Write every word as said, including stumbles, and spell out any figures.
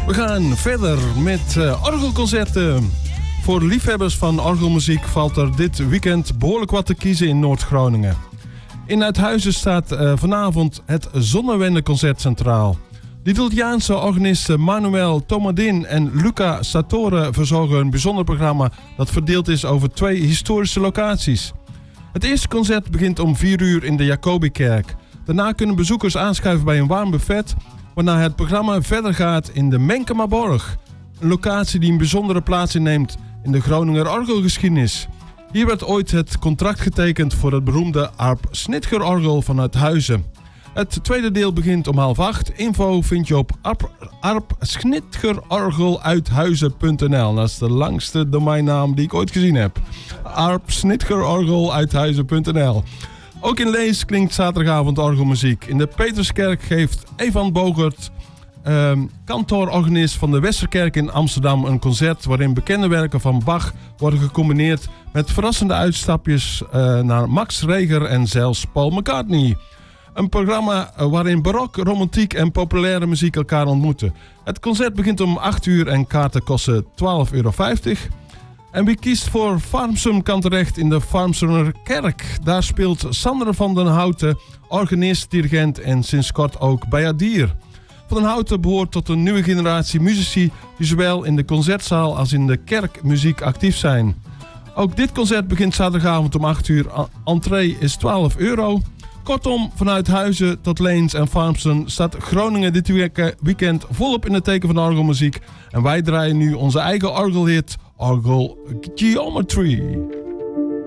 We gaan verder met uh, orgelconcerten. Voor liefhebbers van orgelmuziek valt er dit weekend behoorlijk wat te kiezen in Noord-Groningen. In Uithuizen staat uh, vanavond het Zonnewendeconcert centraal. De Italiaanse organisten Manuel Tomadin en Luca Sartore verzorgen een bijzonder programma dat verdeeld is over twee historische locaties. Het eerste concert begint om vier uur in de Jacobikerk. Daarna kunnen bezoekers aanschuiven bij een warm buffet, waarna het programma verder gaat in de Menkemaborg. Een locatie die een bijzondere plaats inneemt in de Groninger orgelgeschiedenis. Hier werd ooit het contract getekend voor het beroemde Arp Schnitger-orgel van Uithuizen. Het tweede deel begint om half acht. Info vind je op arp schnitgerorgeluithuizen punt n l. Dat is de langste domeinnaam die ik ooit gezien heb. arp schnitgerorgeluithuizen punt n l. Ook in Lees klinkt zaterdagavond orgelmuziek. In de Peterskerk geeft Evan Bogert, uh, kantoororganist van de Westerkerk in Amsterdam, een concert waarin bekende werken van Bach worden gecombineerd met verrassende uitstapjes uh, naar Max Reger en zelfs Paul McCartney. Een programma waarin barok, romantiek en populaire muziek elkaar ontmoeten. Het concert begint om acht uur en kaarten kosten twaalf euro vijftig. En wie kiest voor Farmsum kan terecht in de Farmsumer Kerk. Daar speelt Sander van den Houten, organist, dirigent en sinds kort ook bijaardier. Van den Houten behoort tot een nieuwe generatie muzici die zowel in de concertzaal als in de kerkmuziek actief zijn. Ook dit concert begint zaterdagavond om acht uur. Entree is twaalf euro. Kortom, vanuit Huizen tot Leens en Farmsum staat Groningen dit weekend volop in het teken van orgelmuziek. En wij draaien nu onze eigen orgelhit, Orgel Geometry.